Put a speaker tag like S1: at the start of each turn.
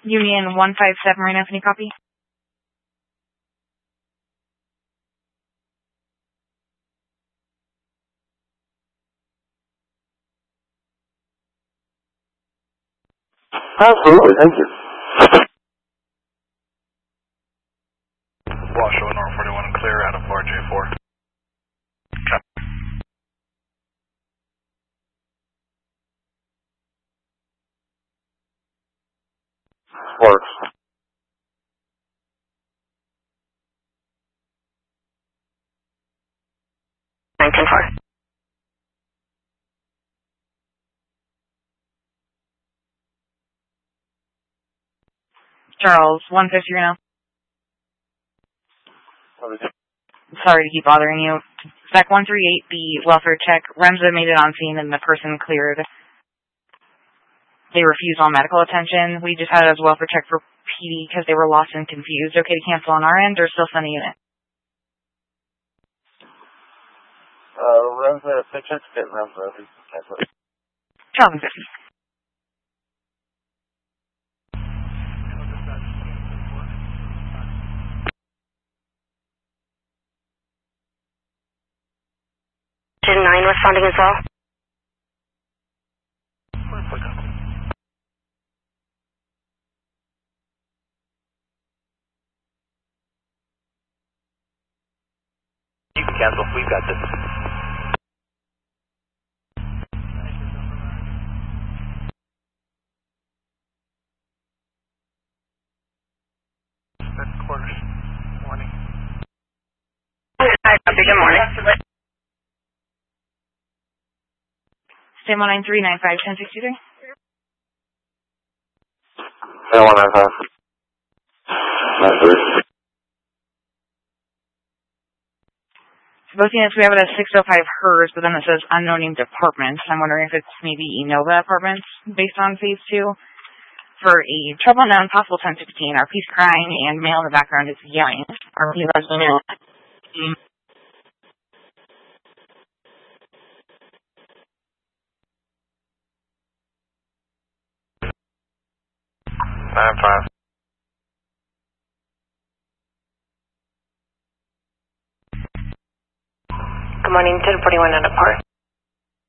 S1: Union 157 right now, can you copy?
S2: Absolutely, thank you.
S3: Washoe, North 41, clear out of RJ4.
S2: Works.
S1: Charles, 150 right now. Sorry to keep bothering you. Spec 138, the welfare check. Remza made it on scene and the person cleared. They refused all medical attention. We just had it as a welfare check for PD because they were lost and confused. Okay to cancel on our end or still send a unit?
S2: Remza, check get Remza.
S1: Charles 150.
S4: Gen 9 responding as well.
S3: You can cancel. We've got this. Quarters. Morning.
S4: Hi, copy. Good morning.
S1: Stem 19395 1063.
S2: 195. 93.
S1: Both units, we have it as 605 HERS, but then it says unknown named apartments. I'm wondering if it's maybe Enova apartments based on phase 2. For a trouble known possible 1016, our piece crying and male in the background is yelling. Our resident.
S3: 9-5.
S4: Good morning, 1041 out of Park.